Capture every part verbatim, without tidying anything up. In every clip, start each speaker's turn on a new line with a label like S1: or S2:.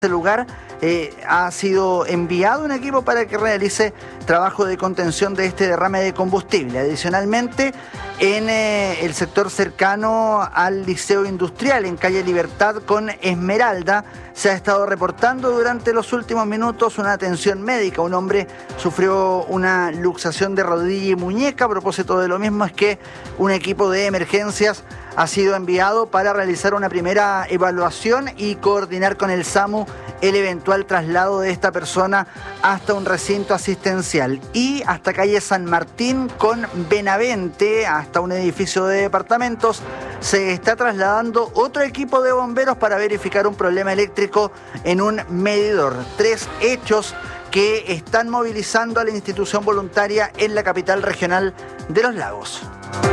S1: este lugar eh, ha sido enviado un equipo para que realice trabajo de contención de este derrame de combustible. Adicionalmente, en eh, el sector cercano al Liceo Industrial, en calle Libertad con Esmeralda, se ha estado reportando durante los últimos minutos una atención médica. Un hombre sufrió una luxación de rodilla y muñeca. A propósito de lo mismo, es que un equipo de emergencias ha sido enviado para realizar una primera evaluación y coordinar con el SAMU el eventual traslado de esta persona hasta un recinto asistencial. Y hasta calle San Martín con Benavente, hasta un edificio de departamentos, se está trasladando otro equipo de bomberos para verificar un problema eléctrico en un medidor. Tres hechos que están movilizando a la institución voluntaria en la capital regional de Los Lagos.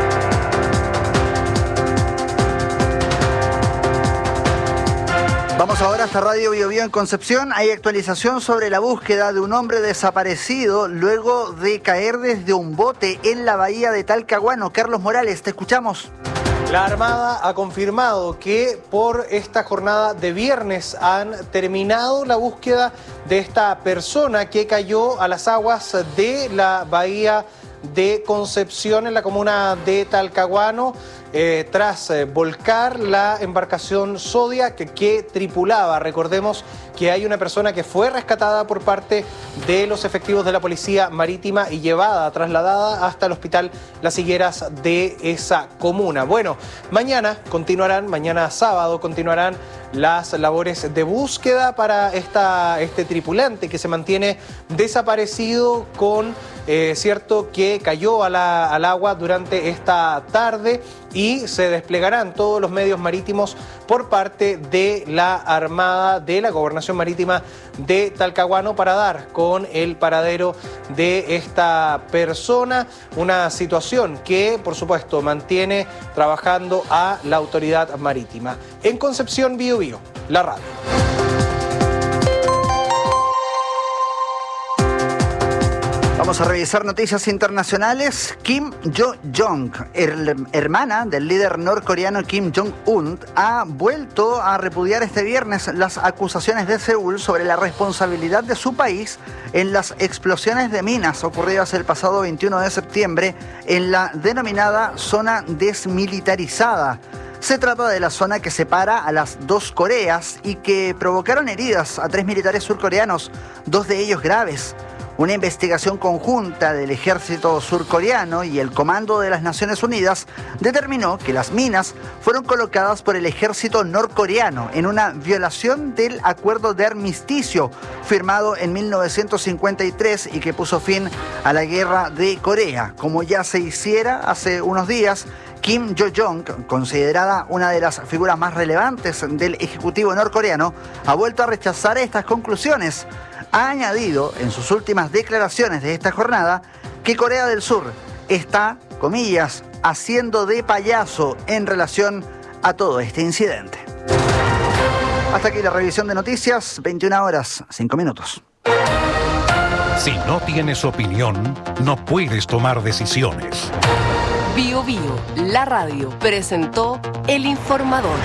S1: Vamos ahora hasta Radio Bio Bio en Concepción. Hay actualización sobre la búsqueda de un hombre desaparecido luego de caer desde un bote en la bahía de Talcahuano. Carlos Morales, te escuchamos.
S2: La Armada ha confirmado que por esta jornada de viernes han terminado la búsqueda de esta persona que cayó a las aguas de la bahía de Concepción en la comuna de Talcahuano. Eh, tras eh, volcar la embarcación Zodiac que, que tripulaba. Recordemos que hay una persona que fue rescatada por parte de los efectivos de la Policía Marítima y llevada, trasladada hasta el Hospital Las Higueras de esa comuna. Bueno, mañana continuarán, mañana sábado continuarán las labores de búsqueda para esta, este tripulante que se mantiene desaparecido con, eh, cierto, que cayó a la, al agua durante esta tarde, y se desplegarán todos los medios marítimos por parte de la Armada de la Gobernación Marítima de Talcahuano para dar con el paradero de esta persona, una situación que, por supuesto, mantiene trabajando a la autoridad marítima. En Concepción, Bio Bio, la radio.
S1: Vamos a revisar noticias internacionales. Kim Yo-jong, hermana del líder norcoreano Kim Jong-un, ha vuelto a repudiar este viernes las acusaciones de Seúl sobre la responsabilidad de su país en las explosiones de minas ocurridas el pasado veintiuno de septiembre en la denominada zona desmilitarizada. Se trata de la zona que separa a las dos Coreas y que provocaron heridas a tres militares surcoreanos, dos de ellos graves. Una investigación conjunta del ejército surcoreano y el Comando de las Naciones Unidas determinó que las minas fueron colocadas por el ejército norcoreano en una violación del acuerdo de armisticio firmado en mil novecientos cincuenta y tres y que puso fin a la guerra de Corea. Como ya se hiciera hace unos días, Kim Yo-jong, considerada una de las figuras más relevantes del ejecutivo norcoreano, ha vuelto a rechazar estas conclusiones. Ha añadido en sus últimas declaraciones de esta jornada que Corea del Sur está, comillas, haciendo de payaso en relación a todo este incidente. Hasta aquí la revisión de noticias, veintiuna horas, cinco minutos.
S3: Si no tienes opinión, no puedes tomar decisiones.
S4: Bio Bio, la radio, presentó El Informador.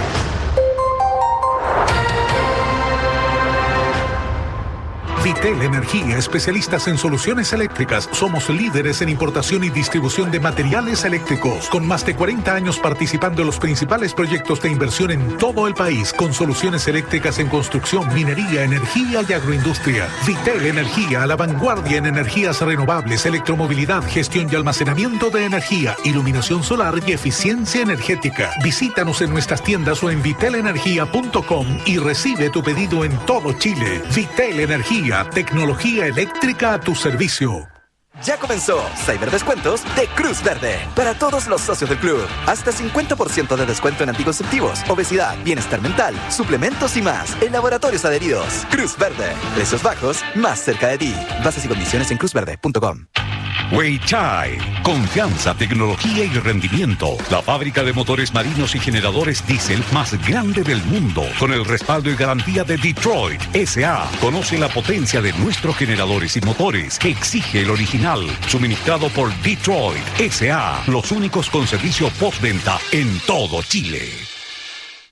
S3: Vitel Energía, especialistas en soluciones eléctricas. Somos líderes en importación y distribución de materiales eléctricos, con más de cuarenta años participando en los principales proyectos de inversión en todo el país, con soluciones eléctricas en construcción, minería, energía y agroindustria. Vitel Energía, a la vanguardia en energías renovables, electromovilidad, gestión y almacenamiento de energía, iluminación solar y eficiencia energética. Visítanos en nuestras tiendas o en vitel energía punto com y recibe tu pedido en todo Chile. Vitel Energía, tecnología eléctrica a tu servicio.
S5: Ya comenzó Cyberdescuentos de Cruz Verde. Para todos los socios del club, hasta cincuenta por ciento de descuento en anticonceptivos, obesidad, bienestar mental, suplementos y más en laboratorios adheridos. Cruz Verde. Precios bajos, más cerca de ti. Bases y condiciones en cruz verde punto com.
S3: Weichai, confianza, tecnología y rendimiento. La fábrica de motores marinos y generadores diésel más grande del mundo, con el respaldo y garantía de Detroit S A Conoce la potencia de nuestros generadores y motores que exige el original, suministrado por Detroit S A Los únicos con servicio postventa en todo Chile.